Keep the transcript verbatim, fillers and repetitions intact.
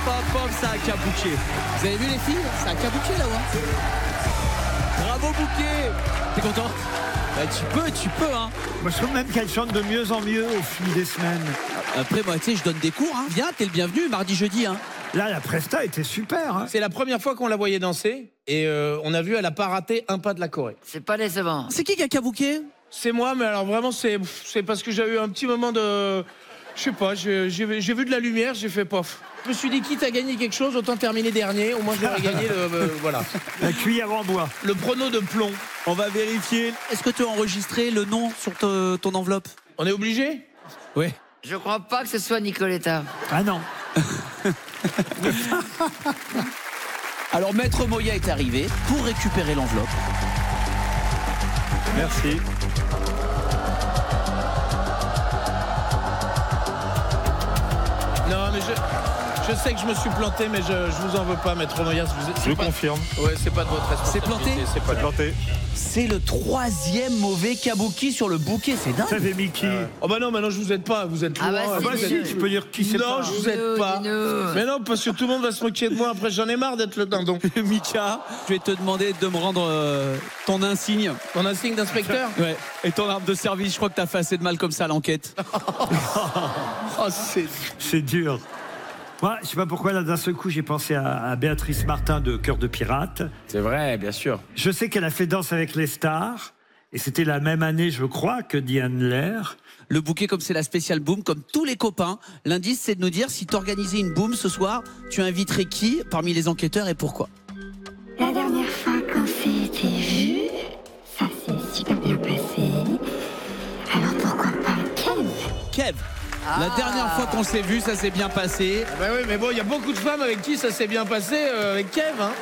hop, hop, ça a cabouqué. Vous avez vu les filles? Ça a cabouqué là-haut. Hein. Bravo Bouquet. T'es content? Bah, tu peux, tu peux, hein. Moi, je trouve même qu'elle chante de mieux en mieux au fil des semaines. Après, moi, tu sais, je donne des cours, hein. Viens, t'es le bienvenu, mardi, jeudi, hein. Là, la presta était super. Hein. C'est la première fois qu'on la voyait danser et euh, on a vu, elle a pas raté un pas de la Corée. C'est pas décevant. C'est qui qui a cabouqué? C'est moi, mais alors vraiment, c'est c'est parce que j'ai eu un petit moment de... Je sais pas, j'ai j'ai- j'ai vu de la lumière, j'ai fait pof. Je me suis dit, quitte à gagner quelque chose, autant terminer dernier. Au moins, j'aurais gagné le, euh, voilà, La cuillère en bois. le prono de plomb. On va vérifier. Est-ce que tu as enregistré le nom sur te- ton enveloppe? On est obligé? Ouais. Je crois pas que ce soit Nicoletta. Ah non. Alors, Maître Moya est arrivé pour récupérer l'enveloppe. Merci. Non, mais je, je sais que je me suis planté, mais je, je vous en veux pas, Maître Moya. Je confirme. Ouais, c'est pas de votre C'est responsabilité. planté C'est pas de- Planté. C'est le troisième mauvais kabuki sur le bouquet, c'est dingue. Ça fait Mickey. Oh bah non, maintenant je vous aide pas, vous êtes Ah loin. bah Ah si, bah dis- si, tu peux dire qui c'est Non, pas. je vous aide Dis-nous, pas. dis-nous. Mais non, parce que tout le monde va se moquer de moi. Après, j'en ai marre d'être le dindon. Mika, je vais te demander de me rendre euh, ton insigne. On a un signe d'inspecteur. Ouais. Et ton arme de service, je crois que t'as fait assez de mal comme ça à l'enquête. Oh, c'est... C'est dur. Moi, je sais pas pourquoi, là, d'un seul coup, j'ai pensé à, à Béatrice Martin de Cœur de Pirate. C'est vrai, bien sûr. Je sais qu'elle a fait Danse avec les stars. Et c'était la même année, je crois, que Diane Lair. Le bouquet, comme c'est la spéciale boom, comme tous les copains, l'indice c'est de nous dire si t'organisais une boom ce soir, tu inviterais qui parmi les enquêteurs et pourquoi? La dernière fois qu'on s'était vu, ça s'est super bien passé. Alors pourquoi pas Kev? Kev. La dernière fois qu'on s'est vu, ça s'est bien passé. Bah oui, mais bon, il y a beaucoup de femmes avec qui ça s'est bien passé, euh, avec Kev, hein.